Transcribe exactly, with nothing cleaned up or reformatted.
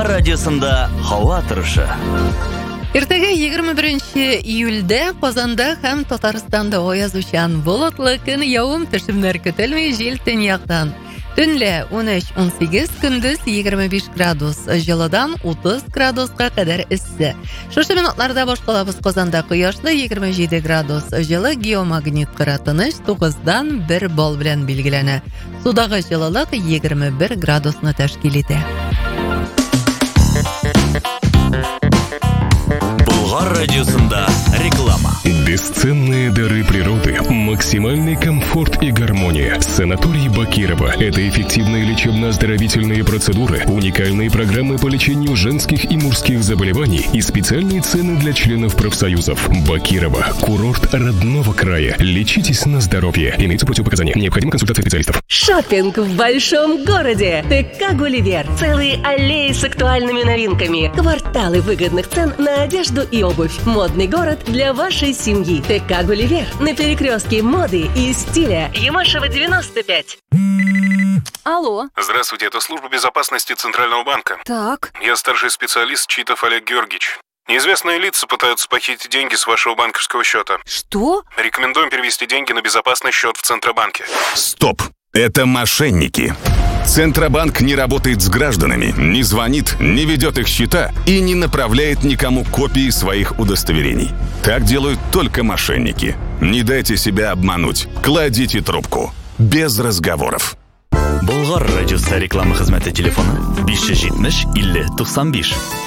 Болгар радиосында һава торышы. Иртәгә егерме беренче июльдә Казанда һәм Татарстанда аязучан болытлы көн, явым-төшемнәр көтелми, җил төньяктан. Төнлә ун өч - ун сигез, көндез егерме биш градус, җылыдан утыз градуска кадәр эссе. Шушы минутларда башкалабыз Казанда кояшлы, егерме җиде градус, җылы, геомагнит кыратыныч тугыздан бер балл белән билгеләнә. Судагы җылылык егерме бер градусны тәшкил итә. Болгар радиосында реклама. Бесценные дары природы, максимальный комфорт и гармония. Санаторий Бакирова – это эффективные лечебно-оздоровительные процедуры, уникальные программы по лечению женских и мужских заболеваний и специальные цены для членов профсоюзов. Бакирова – курорт родного края. Лечитесь на здоровье. Имеются противопоказания. Необходима консультация специалистов. Шоппинг в большом городе. ТК «Гулливер». Целые аллеи с актуальными новинками. Кварталы выгодных цен на одежду и обувь. Модный город для вашей семьи. ТК «Гулливер» на перекрестке моды и стиля. Ямашева, девяносто пять. Алло. Здравствуйте, это служба безопасности Центрального банка. Так. Я старший специалист Читов Олег Георгиевич. Неизвестные лица пытаются похитить деньги с вашего банковского счета. Что? Рекомендуем перевести деньги на безопасный счет в Центробанке. Стоп! Это мошенники. Центробанк не работает с гражданами, не звонит, не ведет их счета и не направляет никому копии своих удостоверений. Так делают только мошенники. Не дайте себя обмануть. Кладите трубку. Без разговоров. Болгар радиосы реклама хезмәте телефоны биш йөз җитмеш илле туксан биш.